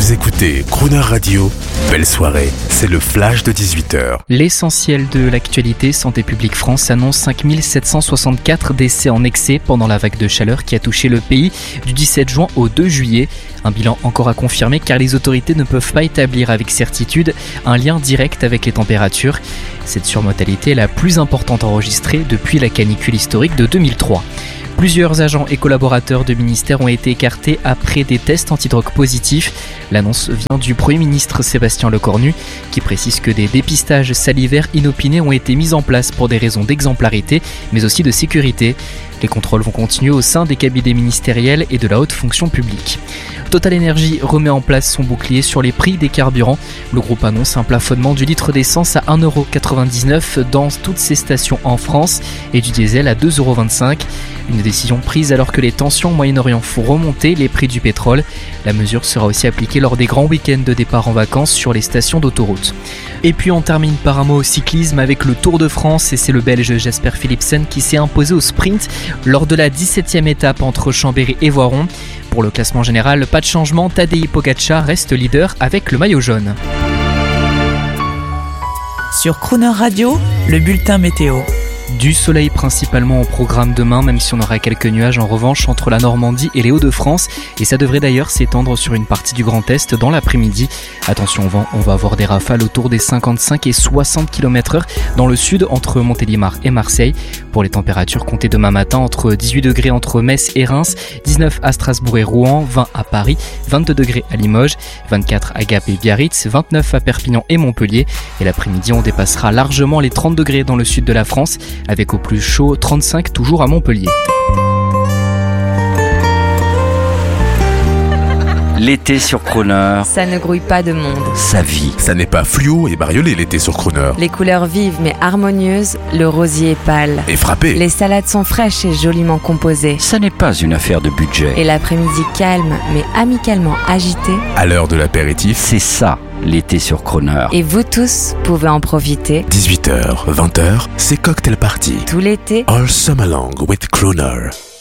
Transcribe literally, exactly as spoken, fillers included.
Vous écoutez Crooner Radio, belle soirée, c'est le flash de dix-huit heures. L'essentiel de l'actualité, Santé publique France annonce cinq mille sept cent soixante-quatre décès en excès pendant la vague de chaleur qui a touché le pays du dix-sept juin au deux juillet. Un bilan encore à confirmer car les autorités ne peuvent pas établir avec certitude un lien direct avec les températures. Cette surmortalité est la plus importante enregistrée depuis la canicule historique de deux mille trois. Plusieurs agents et collaborateurs de ministères ont été écartés après des tests antidrogue positifs. L'annonce vient du Premier ministre Sébastien Lecornu qui précise que des dépistages salivaires inopinés ont été mis en place pour des raisons d'exemplarité mais aussi de sécurité. Les contrôles vont continuer au sein des cabinets ministériels et de la haute fonction publique. Total Energy remet en place son bouclier sur les prix des carburants. Le groupe annonce un plafonnement du litre d'essence à un euro quatre-vingt-dix-neuf dans toutes ses stations en France et du diesel à deux euros vingt-cinq. Une décision prise alors que les tensions au Moyen-Orient font remonter les prix du pétrole. La mesure sera aussi appliquée lors des grands week-ends de départ en vacances sur les stations d'autoroute. Et puis on termine par un mot au cyclisme avec le Tour de France et c'est le Belge Jasper Philipsen qui s'est imposé au sprint lors de la dix-septième étape entre Chambéry et Voiron. Pour le classement général, pas de changement, Tadej Pogačar reste leader avec le maillot jaune. Sur Crooner Radio, le bulletin météo. Du soleil principalement au programme demain, même si on aura quelques nuages en revanche entre la Normandie et les Hauts-de-France. Et ça devrait d'ailleurs s'étendre sur une partie du Grand Est dans l'après-midi. Attention au vent, on va avoir des rafales autour des cinquante-cinq et soixante kilomètres heure dans le sud entre Montélimar et Marseille. Pour les températures, comptez demain matin entre dix-huit degrés entre Metz et Reims, dix-neuf à Strasbourg et Rouen, vingt à Paris, vingt-deux degrés à Limoges, vingt-quatre à Gap et Biarritz, vingt-neuf à Perpignan et Montpellier. Et l'après-midi, on dépassera largement les trente degrés dans le sud de la France, avec au plus chaud trente-cinq toujours à Montpellier. L'été sur Crooner, ça ne grouille pas de monde. sa vie. Ça n'est pas fluo et bariolé l'été sur Crooner. Les couleurs vives mais harmonieuses, le rosier est pâle. Et frappé. Les salades sont fraîches et joliment composées. Ça n'est pas une affaire de budget. Et l'après-midi calme mais amicalement agité. À l'heure de l'apéritif, C'est ça, l'été sur Crooner. Et vous tous pouvez en profiter. dix-huit heures, vingt heures, c'est cocktail party. Tout l'été. All summer long with Crooner.